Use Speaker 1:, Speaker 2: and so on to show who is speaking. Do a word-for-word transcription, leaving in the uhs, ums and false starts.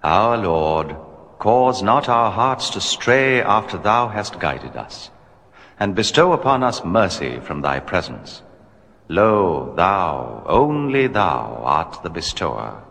Speaker 1: Our Lord, cause not our hearts to stray after thou hast guided us, and bestow upon us mercy from thy presence. Lo, thou, only thou, art the bestower.